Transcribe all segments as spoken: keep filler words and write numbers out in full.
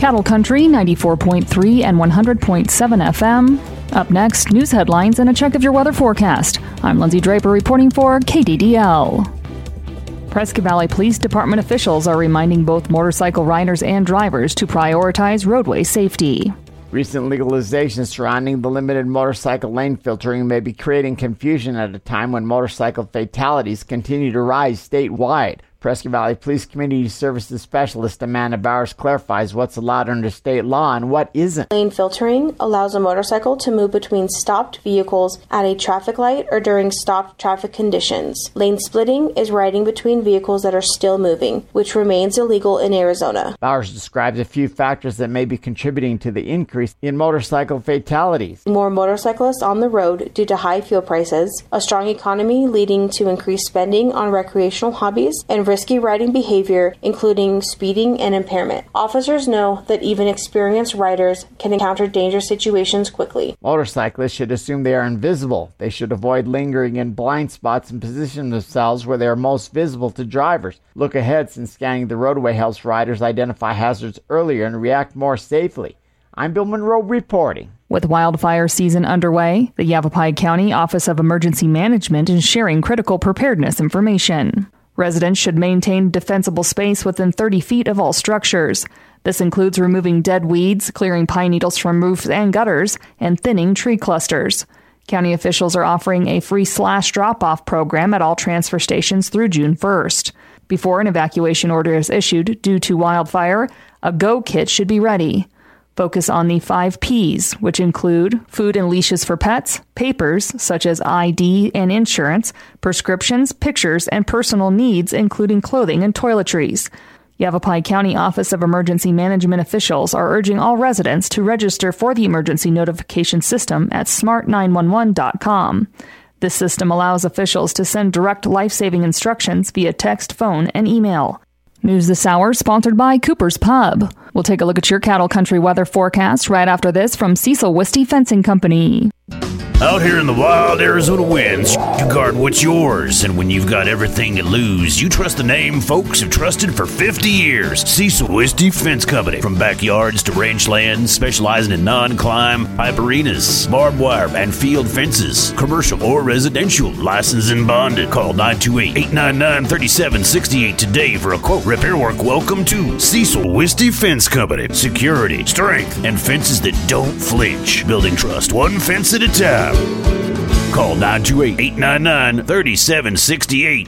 Cattle Country ninety-four point three and one hundred point seven F M. Up next, news headlines and a check of your weather forecast. I'm Lindsay Draper reporting for K D D L. Prescott Valley Police Department officials are reminding both motorcycle riders and drivers to prioritize roadway safety. Recent legalization surrounding the limited motorcycle lane filtering may be creating confusion at a time when motorcycle fatalities continue to rise statewide. Prescott Valley Police Community Services Specialist Amanda Bowers clarifies what's allowed under state law and what isn't. Lane filtering allows a motorcycle to move between stopped vehicles at a traffic light or during stopped traffic conditions. Lane splitting is riding between vehicles that are still moving, which remains illegal in Arizona. Bowers describes a few factors that may be contributing to the increase in motorcycle fatalities. More motorcyclists on the road due to high fuel prices, a strong economy leading to increased spending on recreational hobbies, and risky riding behavior, including speeding and impairment. Officers know that even experienced riders can encounter dangerous situations quickly. Motorcyclists should assume they are invisible. They should avoid lingering in blind spots and position themselves where they are most visible to drivers. Look ahead, since scanning the roadway helps riders identify hazards earlier and react more safely. I'm Bill Monroe reporting. With wildfire season underway, the Yavapai County Office of Emergency Management is sharing critical preparedness information. Residents should maintain defensible space within thirty feet of all structures. This includes removing dead weeds, clearing pine needles from roofs and gutters, and thinning tree clusters. County officials are offering a free slash drop-off program at all transfer stations through June first. Before an evacuation order is issued due to wildfire, a go kit should be ready. Focus on the five P's, which include food and leashes for pets, papers such as I D and insurance, prescriptions, pictures, and personal needs, including clothing and toiletries. Yavapai County Office of Emergency Management officials are urging all residents to register for the emergency notification system at smart nine one one dot com. This system allows officials to send direct life-saving instructions via text, phone, and email. News this hour sponsored by Cooper's Pub. We'll take a look at your Cattle Country weather forecast right after this from Cecil Wisty Fencing Company. Out here in the wild Arizona winds, you guard what's yours, and when you've got everything to lose, you trust the name folks have trusted for fifty years. Cecil Wisty Fence Company. From backyards to ranch lands, specializing in non-climb, pipe arenas, barbed wire, and field fences, commercial or residential, licensed and bonded. Call nine two eight, eight nine nine, three seven six eight today for a quote. Repair work. Welcome to Cecil Wisty Fence Company. Security, strength, and fences that don't flinch. Building trust, one fence at a time. Call nine two eight, eight nine nine, three seven six eight.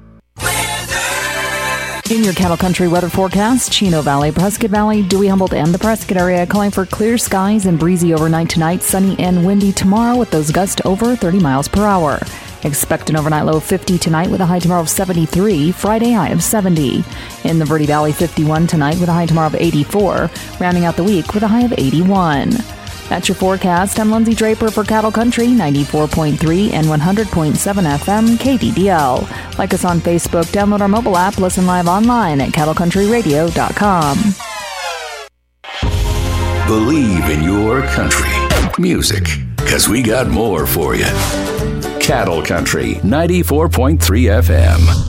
In your Cattle Country weather forecast, Chino Valley, Prescott Valley, Dewey, Humboldt, and the Prescott area calling for clear skies and breezy overnight tonight, sunny and windy tomorrow with those gusts over thirty miles per hour. Expect an overnight low of fifty tonight with a high tomorrow of seventy-three, Friday high of seventy. In the Verde Valley, fifty-one tonight with a high tomorrow of eighty-four, rounding out the week with a high of eighty-one. That's your forecast. I'm Lindsay Draper for Cattle Country ninety-four point three and one hundred point seven F M K D D L. Like us on Facebook, download our mobile app, listen live online at cattle country radio dot com. Believe in your country. Music, because we got more for you. Cattle Country ninety-four point three F M.